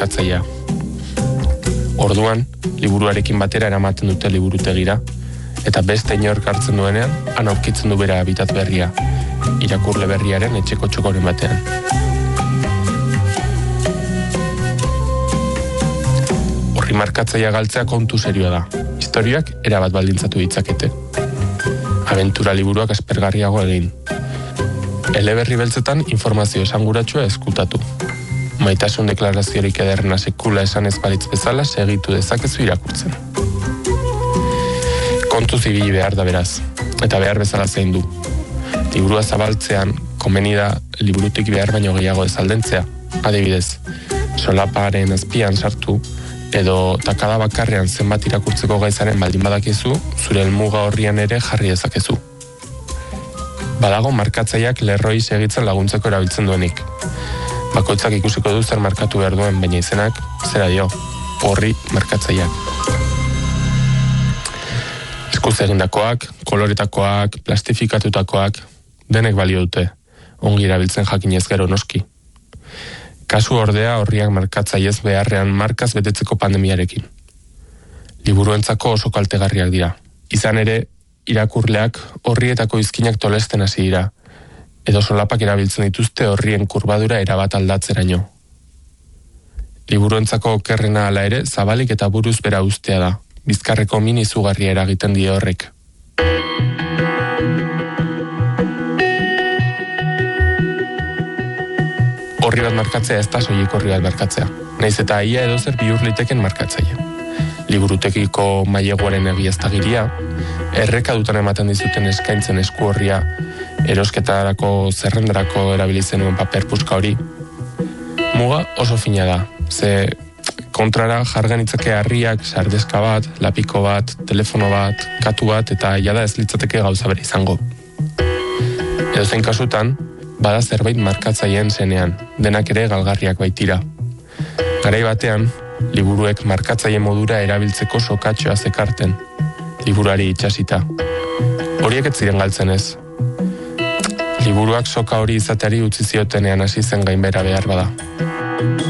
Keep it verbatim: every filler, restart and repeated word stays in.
markatzailea. Orduan, liburuarekin batera eramaten dute liburutegira, eta beste inork hartzen duenean, han aurkitzen du bere habitat berria, irakurle berriaren etxeko txokoren batean. Horri markatzailea galtzea kontu serioa da. Historiak erabat baldintzatu ditzakete. Abentura liburuak aspergarriago egin. Eleberri beltzetan informazio esanguratsua eskutatu. Maitasun deklaraziorik ederrena sekula esan ez balitz bezala segitu dezakezu irakurtzen. Kontu zibili behar da beraz, eta behar bezala zein du. Liburua zabaltzean, komeni da liburutik behar baino gehiago ez aldentzea. Adibidez, solaparen azpian sartu, edo takada bakarrean zenbat irakurtzeko gaizaren baldin badakizu, zure helmuga horrian ere jarri dezakezu. Badago markatzaileak lerroi segitzen laguntzeko erabiltzen duenik. Bakoitzak ikusiko du zer markatu behar duen, baina izenak, zera dio, horri markatzaileak. Eskuz egindakoak, koloretakoak, plastifikatutakoak, denek balio dute, ongi erabiltzen jakinez gero noski. Kasu ordea horriak markatzaiez beharrean markaz betetzeko pandemiarekin. Liburuentzako oso kaltegarriak dira. Izan ere, irakurleak horrietako izkinak tolesten hasi dira, edo solapak erabiltzen dituzte horrien kurbadura erabat aldatzeraino. Liburuentzako okerrena hala ere, zabalik eta buruz bera ustea da, bizkarreko min izugarria eragiten die horrek. Horri bat markatzea ez da soilik horri bat markatzea. Naiz eta ia edo zer bihur liteken markatzaile. Liburutekiko maileguaren egiaztagiria, erreka dutan ematen dizuten eskaintzen esku horria, erosketarako zerrendarako erabili zenuen paper puska hori. Muga oso fina da, ze kontrara jargan itzake harriak, sardezka bat, lapiko bat, telefono bat, katu bat, eta jada ez litzateke gauza bere izango. Edo zein kasutan, bada zerbait markatzaileen zenean, denak ere galgarriak baitira. Garai batean, liburuek markatzaile modura erabiltzeko sokatxoa zekarten, liburuari itxasita. Horiek ez ziren galtzen ez. Liburuak soka hori izateari utzi ziotenean hasi zen gainbera behar bada.